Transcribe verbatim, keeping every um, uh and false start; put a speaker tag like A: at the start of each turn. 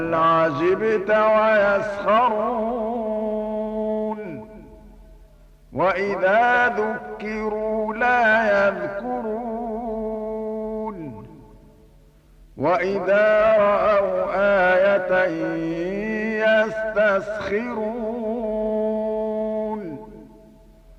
A: بل عجبت ويسخرون وإذا ذكروا لا يذكرون وإذا رأوا آية يستسخرون